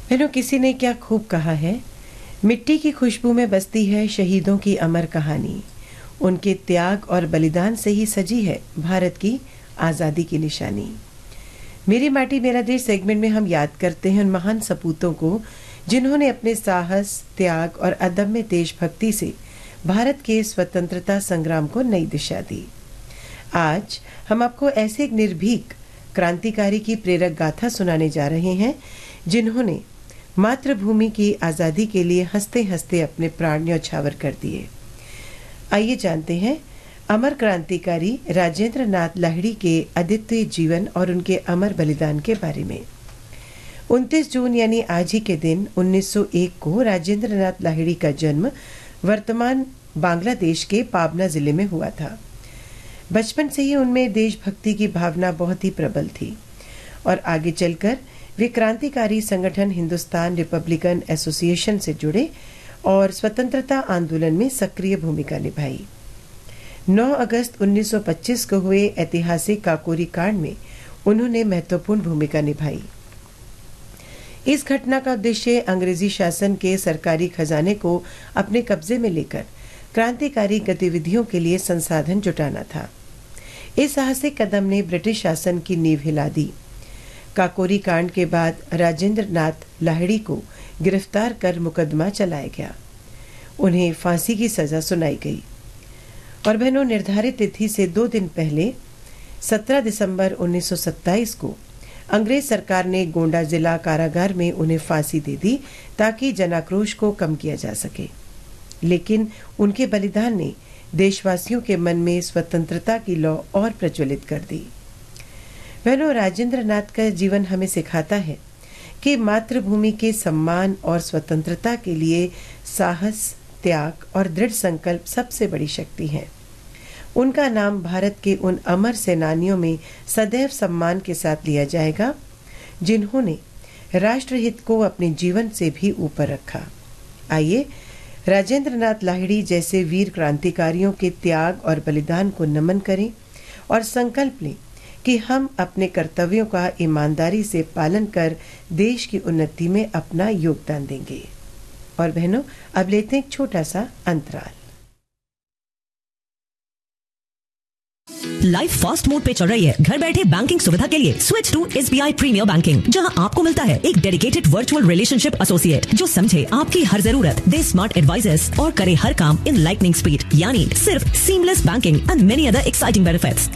बहनों, किसी ने क्या खूब कहा है, मिट्टी की खुशबू में बसती है शहीदों की अमर कहानी। उनके त्याग और बलिदान से ही सजी है भारत की आज़ादी की निशानी। मेरी माटी मेरा देश सेगमेंट में हम याद करते हैं उन महान सपूतों को जिन्होंने अपने साहस, त्याग और अदम्य देशभक्ति से भारत के स्वतंत्रता संग्राम को नई दिशा दी। आज हम आपको ऐसे एक निर्भीक क्रांतिकारी की प्रेरक गाथा सुनाने जा रहे हैं जिन्होंने मातृभूमि की आज़ादी के लिए हंसते हंसते अपने प्राण न्यौछावर कर दिए। आइए जानते हैं अमर क्रांतिकारी राजेंद्र नाथ लाहिड़ी के अद्वितीय जीवन और उनके अमर बलिदान के बारे में। 29 जून यानी आज ही के दिन 1901 को राजेंद्र नाथ लाहिड़ी का जन्म वर्तमान बांग्लादेश के पाबना जिले में हुआ था। बचपन से ही उनमें देशभक्ति की भावना बहुत ही प्रबल थी और आगे चलकर वे क्रांतिकारी संगठन हिंदुस्तान रिपब्लिकन एसोसिएशन से जुड़े और स्वतंत्रता आंदोलन में सक्रिय भूमिका निभाई। 9 अगस्त 1925 को हुए ऐतिहासिक काकोरी कांड में उन्होंने महत्वपूर्ण भूमिका निभाई। इस घटना का उद्देश्य अंग्रेजी शासन के सरकारी खजाने को अपने कब्जे में लेकर क्रांतिकारी गतिविधियों के लिए संसाधन जुटाना था। इस साहसिक कदम ने ब्रिटिश शासन की नींव हिला दी। काकोरी कांड के बाद राजेंद्र नाथ लाहिड़ी को गिरफ्तार कर मुकदमा चलाया गया। उन्हें फांसी की सजा सुनाई गई और बहनों, निर्धारित तिथि से 2 दिन पहले 17 दिसंबर 1927 को अंग्रेज सरकार ने गोंडा जिला कारागार में उन्हें फांसी दे दी ताकि जनाक्रोश को कम किया जा सके। लेकिन उनके बलिदान ने देशवासियों के मन में स्वतंत्रता की लौ और प्रज्वलित कर दी। बहनों, राजेंद्र नाथ का जीवन हमें सिखाता है कि मातृभूमि के सम्मान और स्वतंत्रता के लिए साहस, त्याग और दृढ़ संकल्प सबसे बड़ी शक्ति है। उनका नाम भारत के उन अमर सेनानियों में सदैव सम्मान के साथ लिया जाएगा जिन्होंने राष्ट्रहित को अपने जीवन से भी ऊपर रखा। आइए राजेंद्र नाथ लाहिड़ी जैसे वीर क्रांतिकारियों के त्याग और बलिदान को नमन करें और संकल्प लें कि हम अपने कर्तव्यों का ईमानदारी से पालन कर देश की उन्नति में अपना योगदान देंगे। और बहनों, अब लेते हैं एक छोटा सा अंतराल। लाइफ फास्ट मोड पे चल रही है। घर बैठे बैंकिंग सुविधा के लिए switch to SBI premiere banking, जहां आपको मिलता है एक डेडिकेटेड वर्चुअल रिलेशनशिप एसोसिएट जो समझे आपकी हर जरूरत, दे स्मार्ट एडवाइजर्स और करे हर काम इन लाइटनिंग स्पीड, यानी सिर्फ seamless banking and many other exciting benefits.